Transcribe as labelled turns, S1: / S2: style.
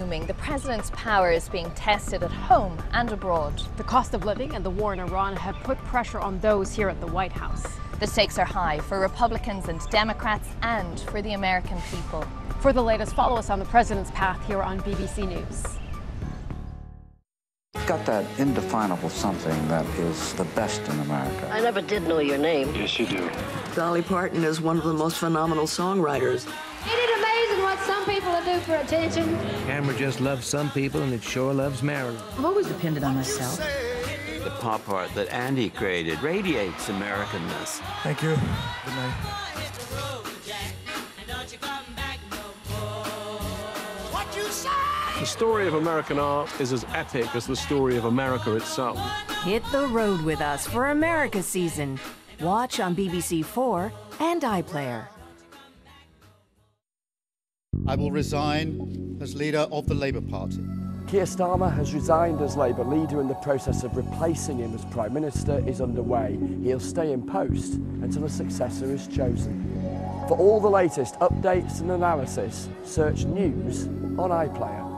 S1: looming, the president's power is being tested at home and abroad.
S2: The cost of living and the war in Iran have put pressure on those here at the White House.
S1: The stakes are high for Republicans and Democrats and for the American people.
S2: For the latest, follow us on the president's path here on BBC News.
S3: Got that indefinable something that is the best in America.
S4: I never did know your name.
S5: Yes, you do.
S4: Dolly Parton is one of the most phenomenal songwriters.
S6: Ain't it amazing what some people will do for attention?
S7: Camera just loves some people, and it sure loves Marilyn.
S8: I've always depended on myself.
S9: The pop art that Andy created radiates Americanness.
S10: Thank you. Good night.
S5: The story of American art is as epic as the story of America itself.
S8: Hit the road with us for America season. Watch on BBC4 and iPlayer.
S11: I will resign as leader of the Labour Party.
S12: Keir Starmer has resigned as Labour leader and the process of replacing him as Prime Minister is underway. He'll stay in post until a successor is chosen. For all the latest updates and analysis, search News on iPlayer.